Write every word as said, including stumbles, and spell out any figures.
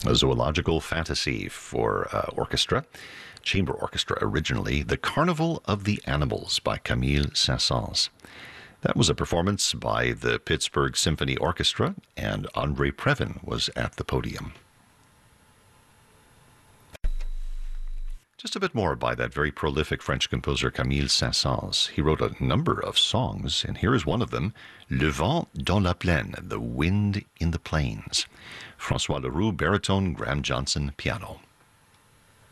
a zoological fantasy for uh, orchestra, chamber orchestra originally, The Carnival of the Animals by Camille Saint-Saëns. That was a performance by the Pittsburgh Symphony Orchestra, and André Previn was at the podium. Just a bit more by that very prolific French composer Camille Saint-Saëns. He wrote a number of songs, and here is one of them, Le Vent dans la Plaine, The Wind in the Plains. François Leroux, baritone, Graham Johnson, piano.